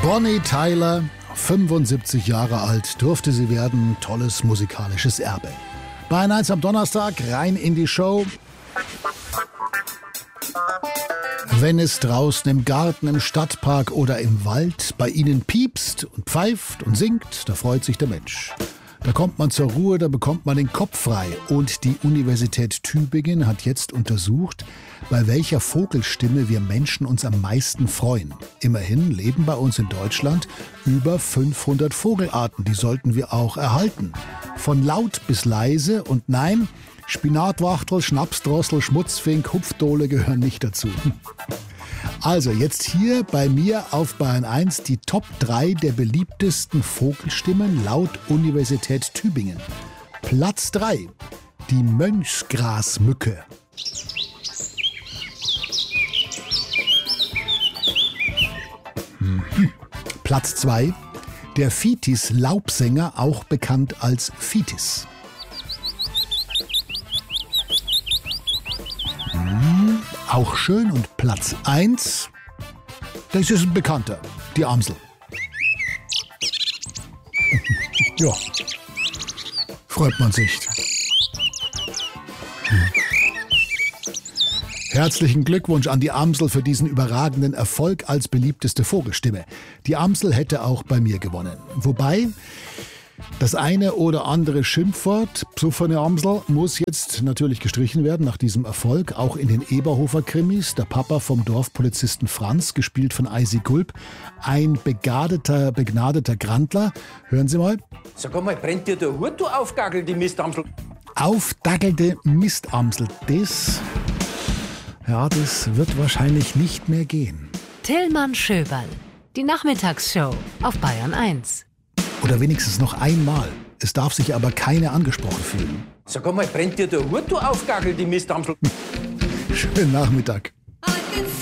Bonnie Tyler, 75 Jahre alt, durfte sie werden. Tolles musikalisches Erbe. Bayern 1 am Donnerstag, rein in die Show. Wenn es draußen im Garten, im Stadtpark oder im Wald bei Ihnen piepst und pfeift und singt, da freut sich der Mensch. Da kommt man zur Ruhe, da bekommt man den Kopf frei. Und die Universität Tübingen hat jetzt untersucht, bei welcher Vogelstimme wir Menschen uns am meisten freuen. Immerhin leben bei uns in Deutschland über 500 Vogelarten. Die sollten wir auch erhalten. Von laut bis leise und nein, Spinatwachtel, Schnapsdrossel, Schmutzfink, Hupfdohle gehören nicht dazu. Also jetzt hier bei mir auf Bayern 1 die Top 3 der beliebtesten Vogelstimmen laut Universität Tübingen. Platz 3, die Mönchsgrasmücke. Platz 2, der Fitis-Laubsänger, auch bekannt als Fitis. Auch schön. Und Platz 1, das ist ein Bekannter, die Amsel. Ja, freut man sich. Herzlichen Glückwunsch an die Amsel für diesen überragenden Erfolg als beliebteste Vogelstimme. Die Amsel hätte auch bei mir gewonnen. Wobei, das eine oder andere Schimpfwort, psuffene Amsel, muss jetzt natürlich gestrichen werden nach diesem Erfolg. Auch in den Eberhofer-Krimis, der Papa vom Dorfpolizisten Franz, gespielt von Eisi Gulb, ein begnadeter Grandler. Hören Sie mal. Sag einmal, brennt dir der Hut, du aufgagelte Mistamsel? Aufdackelte Mistamsel, das wird wahrscheinlich nicht mehr gehen. Tillmann Schöberl, die Nachmittagsshow auf Bayern 1. Oder wenigstens noch einmal. Es darf sich aber keine angesprochen fühlen. Sag einmal, brennt dir der Hut, du aufgagelte Mistamsel? Schönen Nachmittag.